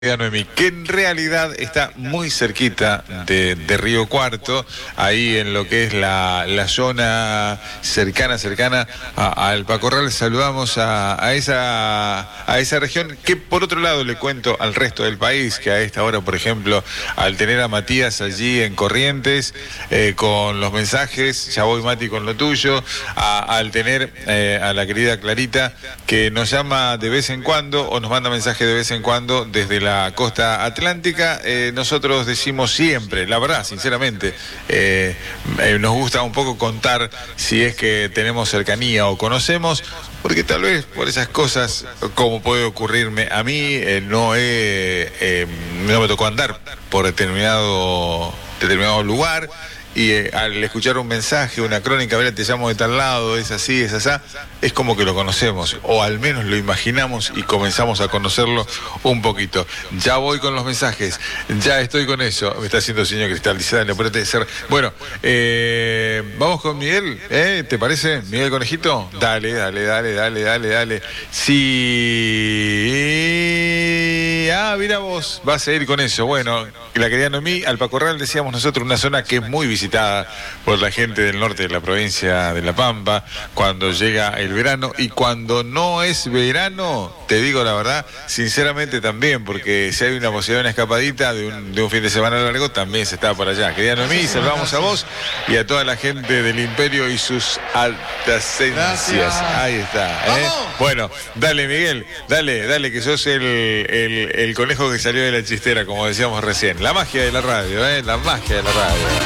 Noemí, que en realidad está muy cerquita de Río Cuarto, ahí en lo que es la zona cercana a Alpacorral. Saludamos a esa región, que por otro lado le cuento al resto del país, que a esta hora, por ejemplo, al tener a Matías allí en Corrientes, con los mensajes, ya voy Mati con lo tuyo, al tener a la querida Clarita, que nos llama de vez en cuando, o nos manda mensajes de vez en cuando desde la costa atlántica. Nosotros decimos siempre, la verdad, sinceramente, nos gusta un poco contar si es que tenemos cercanía o conocemos, porque tal vez por esas cosas, como puede ocurrirme a mí, no me tocó andar por determinado lugar. Y al escuchar un mensaje, una crónica, ver, te llamo de tal lado, es así, es asá, es como que lo conocemos, o al menos lo imaginamos y comenzamos a conocerlo un poquito. Ya voy con los mensajes, ya estoy con eso. Me está haciendo señal cristalizada, no puede ser. Bueno, vamos con Miguel, ¿te parece? Miguel Conejito, dale. Sí. Mira vos, vas a ir con eso. Bueno, la querida Noemí, Alpacorral, decíamos nosotros, una zona que es muy visitada por la gente del norte de la provincia de La Pampa, cuando llega el verano, y cuando no es verano, te digo la verdad, sinceramente también, porque si hay una posibilidad de una escapadita de un fin de semana largo, también se está por allá. Querida Noemí, saludamos a vos y a toda la gente del Imperio y sus altacencias. Ahí está. Bueno, dale Miguel, dale, que sos el conejo que salió de la chistera, como decíamos recién. La magia de la radio, la magia de la radio.